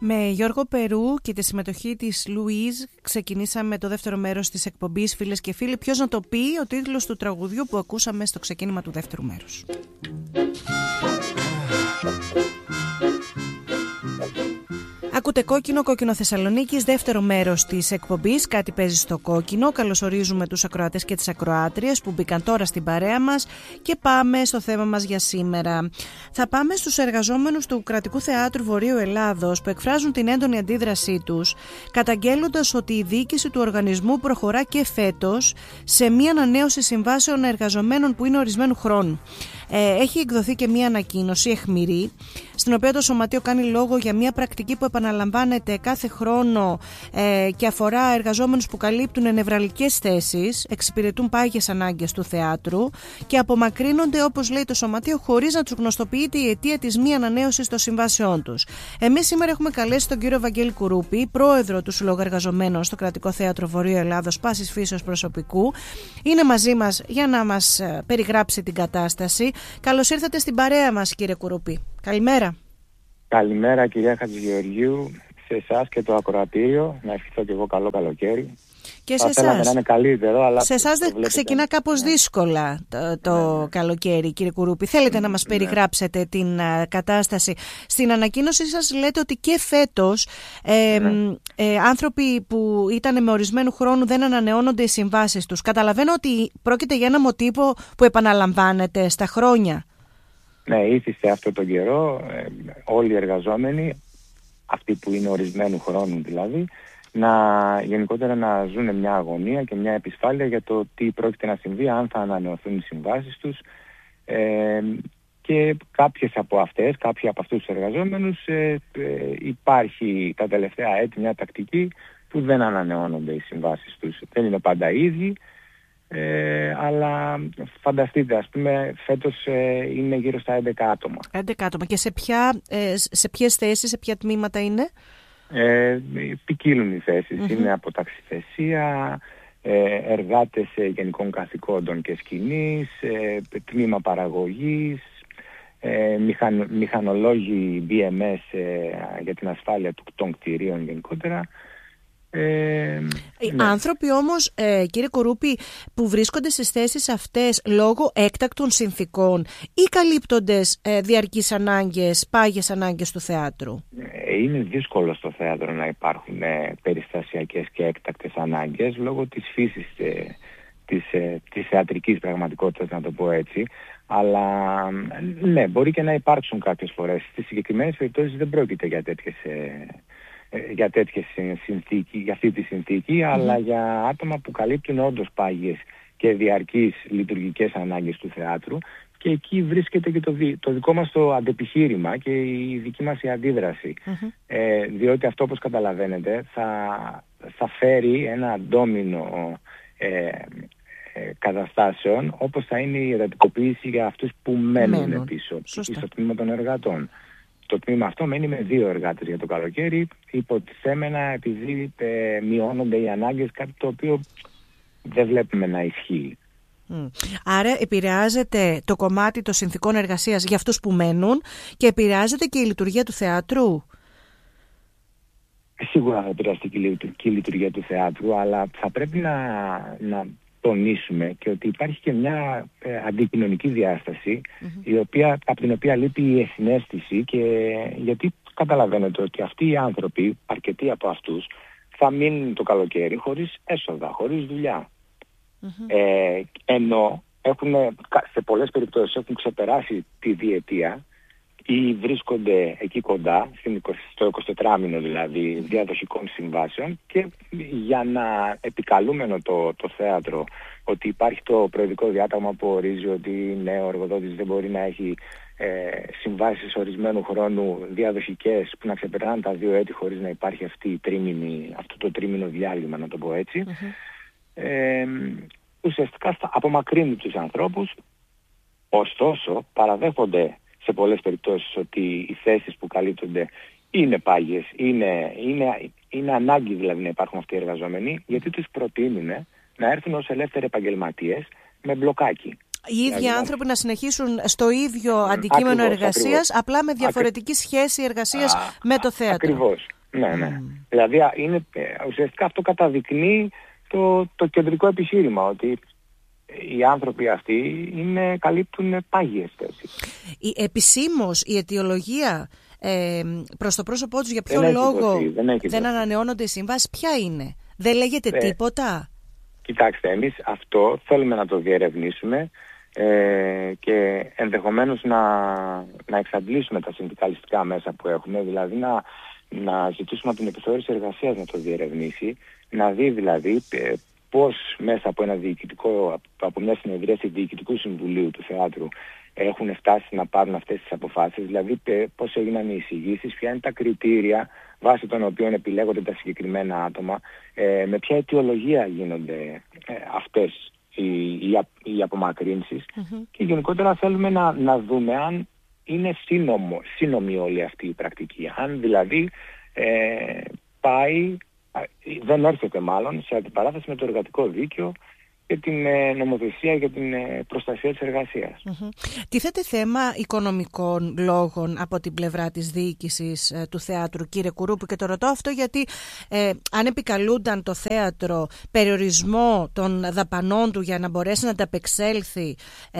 Με Γιώργο Περού και τη συμμετοχή της Λουίζ ξεκινήσαμε το δεύτερο μέρος της εκπομπής. Φίλες και φίλοι, ποιος να το πει, ο τίτλος του τραγουδιού που ακούσαμε στο ξεκίνημα του δεύτερου μέρους. Ακούτε Κόκκινο Θεσσαλονίκης, δεύτερο μέρος της εκπομπής. Κάτι παίζει στο κόκκινο. Καλωσορίζουμε τους ακροατές και τις ακροάτριες που μπήκαν τώρα στην παρέα μας και πάμε στο θέμα μας για σήμερα. Θα πάμε στους εργαζόμενους του Κρατικού Θεάτρου Βορείου Ελλάδος που εκφράζουν την έντονη αντίδρασή τους, καταγγέλλοντας ότι η διοίκηση του οργανισμού προχωρά και φέτος σε μία ανανέωση συμβάσεων εργαζομένων που είναι ορισμένου χρόνου. Έχει εκδοθεί και μία ανακοίνωση αιχμηρή, στην οποία το Σωματείο κάνει λόγο για μία πρακτική που επαναλαμβάνεται κάθε χρόνο και αφορά εργαζόμενους που καλύπτουν νευραλικές θέσεις, εξυπηρετούν πάγιες ανάγκες του θεάτρου και απομακρύνονται, όπως λέει το Σωματείο, χωρίς να τους γνωστοποιείται η αιτία της μη ανανέωσης των συμβάσεών τους. Εμείς σήμερα έχουμε καλέσει τον κύριο Βαγγέλη Κουρούπη, πρόεδρο του Συλλόγου Εργαζομένων στο Κρατικό Θέατρο Βορείου Ελλάδος, πάσης φύσεως προσωπικού. Είναι μαζί μας για να μας περιγράψει την κατάσταση. Καλώς ήρθατε στην παρέα μας, κύριε Κουρούπη. Καλημέρα. Καλημέρα, κυρία Χατζηγεωργίου, σε εσάς και το ακροατήριο. Να ευχηθώ και εγώ καλό καλοκαίρι. Και σε εσάς. Να είναι καλύτερο, αλλά σε εσάς ξεκινά κάπως δύσκολα το καλοκαίρι, κύριε Κουρούπη. Θέλετε να μας περιγράψετε την κατάσταση? Στην ανακοίνωσή σας λέτε ότι και φέτος άνθρωποι που ήταν με ορισμένου χρόνου δεν ανανεώνονται οι συμβάσεις τους. Καταλαβαίνω ότι πρόκειται για ένα μοτίβο που επαναλαμβάνεται στα χρόνια. Ναι, ήθιστε αυτό τον καιρό όλοι οι εργαζόμενοι, αυτοί που είναι ορισμένου χρόνου δηλαδή, γενικότερα να ζουν μια αγωνία και μια επισφάλεια για το τι πρόκειται να συμβεί, αν θα ανανεωθούν οι συμβάσεις τους, και κάποιοι από αυτούς τους εργαζόμενους υπάρχει τα τελευταία έτη μια τακτική που δεν ανανεώνονται οι συμβάσεις τους. Δεν είναι πάντα ίδιοι, αλλά φανταστείτε, ας πούμε, φέτος είναι γύρω στα 11 άτομα. 11 άτομα. Και σε ποιες θέσεις, σε ποια τμήματα είναι? Ποικίλουν οι θέσεις. Είναι από ταξιθεσία, εργάτες γενικών καθηκόντων και σκηνής, τμήμα παραγωγής, μηχανολόγοι BMS για την ασφάλεια των κτηρίων γενικότερα. Οι άνθρωποι όμως, κύριε Κουρούπη, που βρίσκονται στις θέσεις αυτές λόγω έκτακτων συνθήκων ή καλύπτονται διαρκείς ανάγκες, πάγιες ανάγκες του θεάτρου? Είναι δύσκολο στο θέατρο να υπάρχουν περιστασιακές και έκτακτες ανάγκες λόγω της φύσης της θεατρικής πραγματικότητας, να το πω έτσι. Αλλά ναι, μπορεί και να υπάρξουν κάποιες φορές. Στις συγκεκριμένες περιπτώσεις δεν πρόκειται για αυτή τη συνθήκη, αλλά για άτομα που καλύπτουν όντως πάγιες και διαρκείς λειτουργικές ανάγκες του θεάτρου, και εκεί βρίσκεται και το δικό μας το αντεπιχείρημα και η δική μας η αντίδραση. Διότι αυτό, όπως καταλαβαίνετε, θα φέρει ένα ντόμινο καταστάσεων, όπως θα είναι η εντατικοποίηση για αυτούς που μένουν πίσω στο τμήμα των εργατών. Το τμήμα αυτό μένει με 2 εργάτες για το καλοκαίρι, υποτιθέμενα επειδή μειώνονται οι ανάγκες, κάτι το οποίο δεν βλέπουμε να ισχύει. Άρα επηρεάζεται το κομμάτι των συνθηκών εργασίας για αυτούς που μένουν και επηρεάζεται και η λειτουργία του θεάτρου? Σίγουρα θα επηρεαστεί και η λειτουργία του θεάτρου, αλλά θα πρέπει να τονίσουμε και ότι υπάρχει και μια αντικοινωνική διάσταση, από την οποία λείπει η εσυναίσθηση, και γιατί καταλαβαίνετε ότι αυτοί οι άνθρωποι, αρκετοί από αυτούς, θα μείνουν το καλοκαίρι χωρίς έσοδα, χωρίς δουλειά. Ενώ σε πολλές περιπτώσεις έχουν ξεπεράσει τη διετία ή βρίσκονται εκεί κοντά, στο 24μηνο δηλαδή διαδοχικών συμβάσεων, και για να επικαλούμενο το θέατρο ότι υπάρχει το προεδρικό διάταγμα που ορίζει ότι ο εργοδότης δεν μπορεί να έχει συμβάσεις ορισμένου χρόνου διαδοχικές που να ξεπερνάνε τα 2 έτη χωρίς να υπάρχει αυτό το τρίμηνο διάλειμμα, να το πω έτσι. Ουσιαστικά απομακρύνουν τους ανθρώπους, ωστόσο παραδέχονται σε πολλές περιπτώσεις ότι οι θέσεις που καλύπτονται είναι πάγιες, είναι ανάγκη δηλαδή να υπάρχουν αυτοί οι εργαζόμενοι, γιατί τους προτείνουν να έρθουν ως ελεύθεροι επαγγελματίες με μπλοκάκι. οι ίδιοι άνθρωποι να συνεχίσουν στο ίδιο αντικείμενο εργασίας, απλά με διαφορετική σχέση εργασίας με το θέατρο. Ακριβώς. Ναι. Δηλαδή ουσιαστικά αυτό καταδεικνύει το κεντρικό επιχείρημα, ότι οι άνθρωποι αυτοί καλύπτουν πάγιες θέσεις. Επισήμως η αιτιολογία προς το πρόσωπό τους για ποιο λόγο δεν ανανεώνονται οι συμβάσεις, ποια είναι? Δεν λέγεται τίποτα? Κοιτάξτε, εμείς αυτό θέλουμε να το διερευνήσουμε και ενδεχομένως να εξαντλήσουμε τα συνδικαλιστικά μέσα που έχουμε, δηλαδή να ζητήσουμε από την επιθεώρηση εργασίας να το διερευνήσει, να δει δηλαδή πώς μέσα από μια συνεδρίαση διοικητικού συμβουλίου του θεάτρου έχουν φτάσει να πάρουν αυτές τις αποφάσεις, δηλαδή πώς έγιναν οι εισηγήσεις, ποια είναι τα κριτήρια βάσει των οποίων επιλέγονται τα συγκεκριμένα άτομα, με ποια αιτιολογία γίνονται αυτές οι απομακρύνσεις και γενικότερα θέλουμε να δούμε αν είναι σύνομη όλη αυτή η πρακτική, αν δηλαδή δεν έρχεται μάλλον σε αντιπαράθεση με το εργατικό δίκαιο και την νομοθεσία για την προστασία της εργασίας. Τίθεται θέμα οικονομικών λόγων από την πλευρά της διοίκησης του θεάτρου, κύριε Κουρούπη, και το ρωτώ αυτό γιατί αν επικαλούνταν το θέατρο περιορισμό των δαπανών του για να μπορέσει να ανταπεξέλθει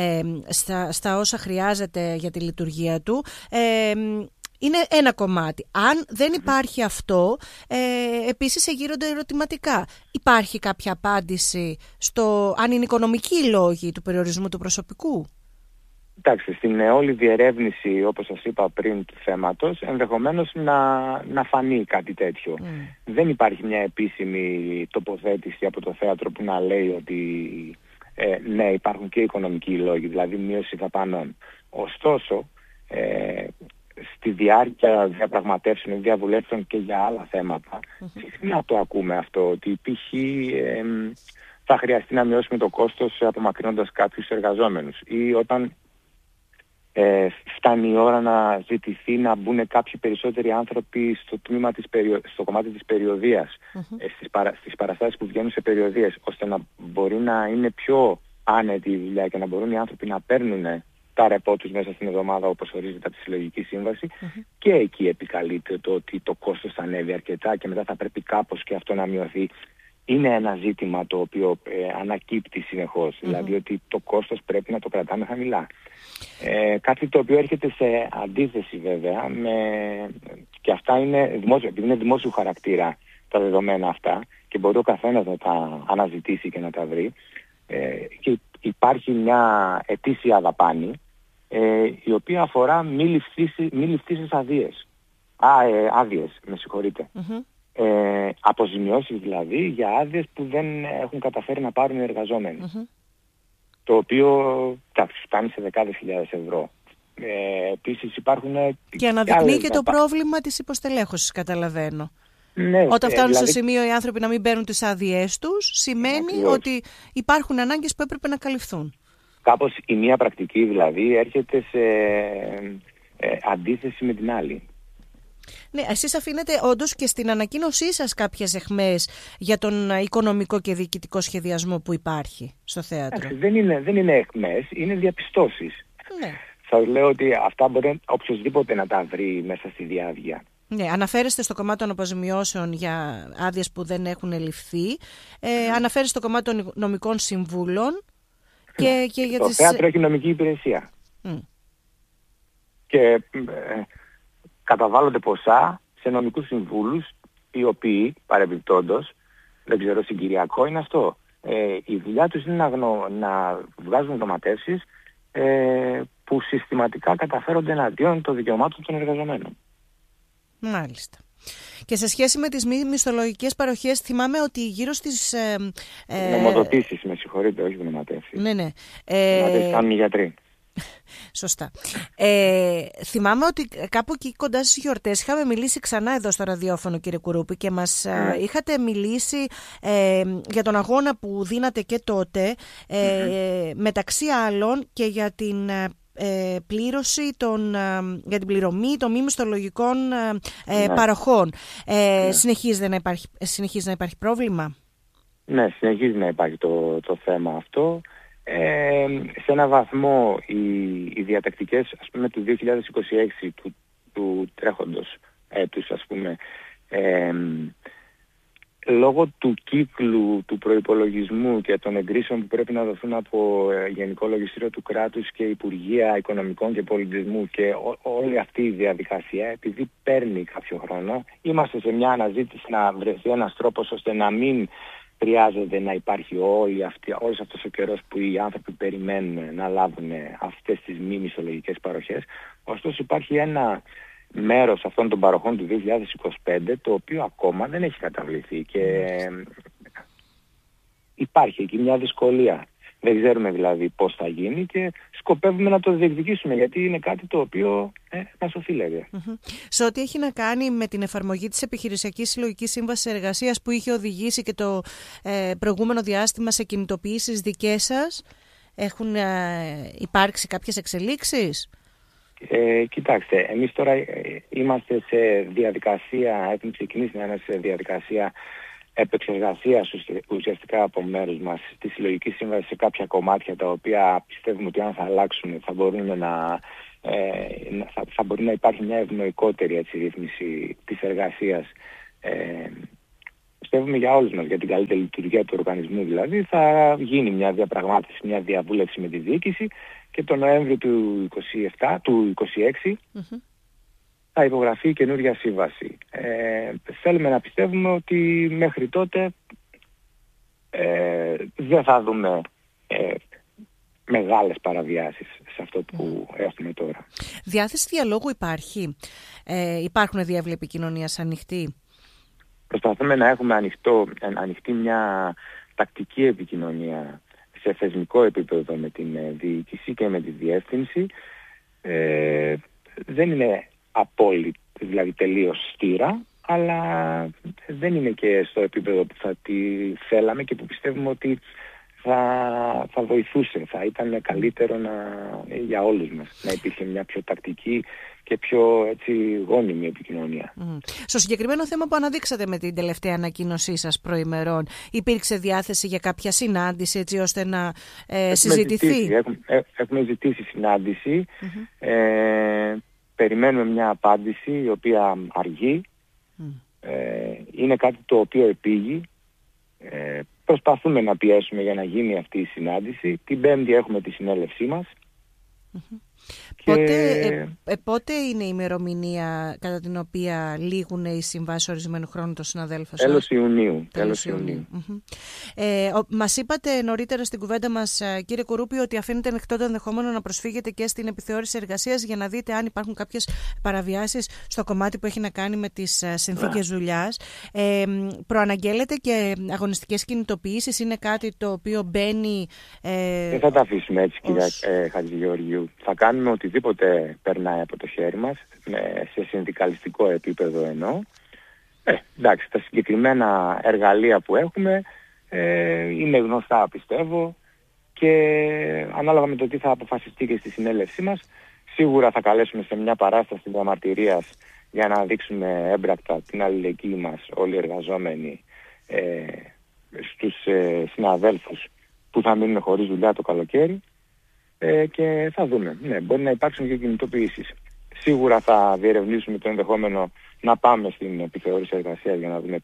στα όσα χρειάζεται για τη λειτουργία του, είναι ένα κομμάτι. Αν δεν υπάρχει αυτό, επίσης εγείρονται ερωτηματικά. Υπάρχει κάποια απάντηση στο αν είναι οικονομικοί οι λόγοι του περιορισμού του προσωπικού? Εντάξει, στην όλη διερεύνηση, όπως σας είπα πριν, του θέματος, ενδεχομένως να φανεί κάτι τέτοιο. Δεν υπάρχει μια επίσημη τοποθέτηση από το θέατρο που να λέει ότι ναι, υπάρχουν και οικονομικοί λόγοι, δηλαδή μείωση δαπανών. Ωστόσο, στη διάρκεια διαπραγματεύσεων, διαβουλεύσεων και για άλλα θέματα, συχνά το ακούμε αυτό, ότι π.χ. θα χρειαστεί να μειώσουμε το κόστος απομακρύνοντας κάποιους εργαζόμενους, ή όταν φτάνει η ώρα να ζητηθεί να μπουν κάποιοι περισσότεροι άνθρωποι στο κομμάτι της περιοδίας, στις παραστάσεις που βγαίνουν σε περιοδίες, ώστε να μπορεί να είναι πιο άνετη η δουλειά και να μπορούν οι άνθρωποι να παίρνουν τα ρεπό τους μέσα στην εβδομάδα όπως ορίζεται από τη Συλλογική Σύμβαση, και εκεί επικαλείται το ότι το κόστος θα ανέβει αρκετά και μετά θα πρέπει κάπως και αυτό να μειωθεί. Είναι ένα ζήτημα το οποίο ανακύπτει συνεχώς, δηλαδή ότι το κόστος πρέπει να το κρατάμε χαμηλά. Κάτι το οποίο έρχεται σε αντίθεση βέβαια και αυτά είναι δημόσιου χαρακτήρα τα δεδομένα αυτά και μπορεί ο καθένας να τα αναζητήσει και να τα βρει, και υπάρχει μια ετήσια δαπάνη η οποία αφορά μη ληφθήσεις άδειες, με συγχωρείτε. Αποζημιώσεις δηλαδή για άδειες που δεν έχουν καταφέρει να πάρουν οι εργαζόμενοι. Το οποίο φτάνει σε δεκάδες χιλιάδες ευρώ. Επίσης υπάρχουν και αναδεικνύει και το πρόβλημα της υποστελέχωσης, καταλαβαίνω. Ναι, όταν φτάνουν στο σημείο οι άνθρωποι να μην παίρνουν τις άδειές τους, σημαίνει ότι υπάρχουν ανάγκες που έπρεπε να καλυφθούν. Κάπως η μία πρακτική δηλαδή έρχεται σε αντίθεση με την άλλη. Ναι, εσείς αφήνετε όντως και στην ανακοίνωσή σας κάποιες εχμές για τον οικονομικό και διοικητικό σχεδιασμό που υπάρχει στο θέατρο. Δεν είναι εχμές, είναι διαπιστώσεις. Ναι. Σας λέω ότι αυτά μπορεί οποιοσδήποτε να τα βρει μέσα στη διάβγεια. Ναι, αναφέρεστε στο κομμάτι των αποζημιώσεων για άδειες που δεν έχουν ληφθεί, αναφέρεστε στο κομμάτι των νομικών συμβούλων και για το θέατρο έχει νομική υπηρεσία. Και καταβάλλονται ποσά σε νομικούς συμβούλους, οι οποίοι παρεμπιπτόντως, δεν ξέρω, συγκυριακό είναι αυτό. Η δουλειά τους είναι να βγάζουν γνωματεύσεις που συστηματικά καταφέρονται εναντίον των δικαιωμάτων των εργαζομένων. Μάλιστα. Και σε σχέση με τις μη μισθολογικές παροχές, θυμάμαι ότι γύρω στις... Νομοδοτήσεις, με συγχωρείτε, όχι γνωματεύσεις. Ναι. Γνωματεύσεις κάνουν οι γιατροί. Σωστά. Θυμάμαι ότι κάπου εκεί κοντά στις γιορτές είχαμε μιλήσει ξανά εδώ στο ραδιόφωνο, κύριε Κουρούπη, και μας είχατε μιλήσει για τον αγώνα που δίνατε και τότε, μεταξύ άλλων και για την πλήρωση για την πληρωμή των μη μισθολογικών παροχών. Συνεχίζει να υπάρχει πρόβλημα? Ναι, συνεχίζει να υπάρχει το θέμα αυτό. Σε έναν βαθμό οι διατακτικές, ας πούμε, του 2026 του τρέχοντος έτους, ας πούμε, λόγω του κύκλου του προϋπολογισμού και των εγκρίσεων που πρέπει να δοθούν από Γενικό Λογιστήριο του Κράτους και Υπουργεία Οικονομικών και Πολιτισμού και όλη αυτή η διαδικασία, επειδή παίρνει κάποιο χρόνο, είμαστε σε μια αναζήτηση να βρεθεί ένας τρόπος ώστε να μην χρειάζεται να υπάρχει όλος αυτός ο καιρός που οι άνθρωποι περιμένουν να λάβουν αυτές τις μη μισθολογικές παροχές. Ωστόσο υπάρχει ένα μέρος αυτών των παροχών του 2025 το οποίο ακόμα δεν έχει καταβληθεί και υπάρχει εκεί μια δυσκολία. Δεν ξέρουμε δηλαδή πώς θα γίνει και σκοπεύουμε να το διεκδικήσουμε, γιατί είναι κάτι το οποίο μας οφείλεται. Σε ό,τι έχει να κάνει με την εφαρμογή της Επιχειρησιακής Συλλογικής Σύμβασης Εργασίας που είχε οδηγήσει και το προηγούμενο διάστημα σε κινητοποιήσεις δικές σας, έχουν υπάρξει κάποιες εξελίξεις? Κοιτάξτε, εμείς τώρα είμαστε σε διαδικασία, έχουμε ξεκινήσει να είμαστε σε διαδικασία επεξεργασίας ουσιαστικά από μέρους μας τη συλλογική σύμβαση σε κάποια κομμάτια τα οποία πιστεύουμε ότι αν θα αλλάξουν θα μπορεί να υπάρχει μια ευνοϊκότερη ρύθμιση της εργασίας. Πιστεύουμε για όλους μας, για την καλύτερη λειτουργία του οργανισμού δηλαδή. Θα γίνει μια διαπραγμάτευση, μια διαβούλευση με τη διοίκηση και το Νοέμβριο του 2026 θα υπογραφεί η καινούργια σύμβαση. Θέλουμε να πιστεύουμε ότι μέχρι τότε δεν θα δούμε μεγάλες παραβιάσεις σε αυτό που έχουμε τώρα. Διάθεση διαλόγου υπάρχει? Υπάρχουν διάβλοι επικοινωνίας ανοιχτοί? Προσπαθούμε να έχουμε ανοιχτή μια τακτική επικοινωνία σε θεσμικό επίπεδο με την διοίκηση και με τη διεύθυνση. Δεν είναι απόλυτη, δηλαδή τελείως στήρα, αλλά δεν είναι και στο επίπεδο που θα τη θέλαμε και που πιστεύουμε ότι θα βοηθούσε, θα ήταν καλύτερο για όλους μας να υπήρχε μια πιο τακτική και πιο γόνιμη επικοινωνία. Στο συγκεκριμένο θέμα που αναδείξατε με την τελευταία ανακοίνωσή σας προημερών, υπήρξε διάθεση για κάποια συνάντηση έτσι ώστε να συζητηθεί? Έχουμε ζητήσει συνάντηση. Περιμένουμε μια απάντηση η οποία αργεί. Είναι κάτι το οποίο επήγει. Προσπαθούμε να πιέσουμε για να γίνει αυτή η συνάντηση. Την Πέμπτη έχουμε τη συνέλευσή μας. Πότε είναι η ημερομηνία κατά την οποία λήγουν οι συμβάσεις ορισμένου χρόνου των συναδέλφων σας? Τέλος Ιουνίου. Μας είπατε νωρίτερα στην κουβέντα μας, κύριε Κουρούπη, ότι αφήνεται ανοιχτό το ενδεχόμενο να προσφύγετε και στην επιθεώρηση εργασίας για να δείτε αν υπάρχουν κάποιες παραβιάσεις στο κομμάτι που έχει να κάνει με τις συνθήκες δουλειάς. Προαναγγέλλετε και αγωνιστικές κινητοποιήσεις? Είναι κάτι το οποίο μπαίνει... Δεν θα τα αφήσουμε έτσι, κυρία Χατζηγεωργίου. Θα κάνουμε οτιδήποτε περνάει από το χέρι μας, σε συνδικαλιστικό επίπεδο εννοώ. Εντάξει, τα συγκεκριμένα εργαλεία που έχουμε είναι γνωστά, πιστεύω, και ανάλογα με το τι θα αποφασιστεί και στη συνέλευσή μας, σίγουρα θα καλέσουμε σε μια παράσταση διαμαρτυρίας για να δείξουμε έμπρακτα την αλληλεγγύη μας όλοι οι εργαζόμενοι στους συναδέλφους που θα μείνουν χωρίς δουλειά το καλοκαίρι. Και θα δούμε. Ναι, μπορεί να υπάρξουν και κινητοποιήσεις. Σίγουρα θα διερευνήσουμε το ενδεχόμενο να πάμε στην επιθεώρηση εργασίας για να δούμε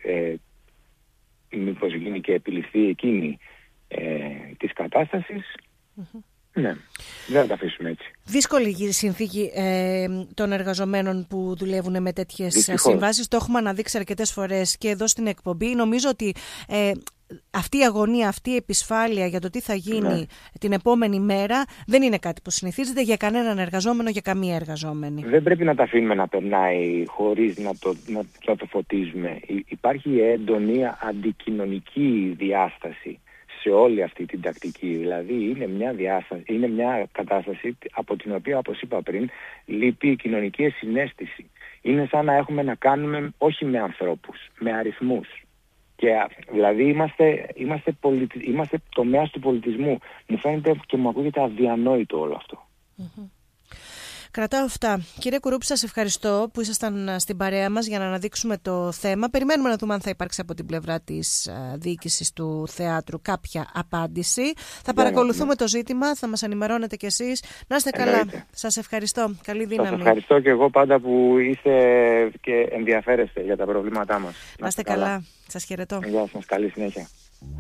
μήπως γίνει και επιληφθεί εκείνη της κατάστασης. Ναι, δεν θα τα αφήσουμε έτσι. Δύσκολη η συνθήκη των εργαζομένων που δουλεύουν με τέτοιες συμβάσεις. Το έχουμε αναδείξει αρκετές φορές και εδώ στην εκπομπή. Νομίζω ότι αυτή η αγωνία, αυτή η επισφάλεια για το τι θα γίνει την επόμενη μέρα δεν είναι κάτι που συνηθίζεται για κανέναν εργαζόμενο, για καμία εργαζόμενη. Δεν πρέπει να τα αφήνουμε να περνάει χωρίς να το φωτίζουμε. Υπάρχει έντονη αντικοινωνική διάσταση σε όλη αυτή την τακτική. Δηλαδή είναι μια κατάσταση από την οποία, όπως είπα πριν, λείπει η κοινωνική συναίσθηση. Είναι σαν να έχουμε να κάνουμε όχι με ανθρώπους, με αριθμούς. Και δηλαδή είμαστε τομέας του πολιτισμού. Μου φαίνεται και μου ακούγεται αδιανόητο όλο αυτό. Κρατάω αυτά. Κύριε Κουρούπη, σας ευχαριστώ που ήσασταν στην παρέα μας για να αναδείξουμε το θέμα. Περιμένουμε να δούμε αν θα υπάρξει από την πλευρά της διοίκησης του θεάτρου κάποια απάντηση. Θα παρακολουθούμε το ζήτημα, θα μας ενημερώνετε κι εσείς. Να είστε καλά. Σας ευχαριστώ. Καλή δύναμη. Σας ευχαριστώ και εγώ πάντα που είστε και ενδιαφέρεστε για τα προβλήματά μας. Να είστε καλά. Σας χαιρετώ. Γεια σας. Καλή συνέχεια.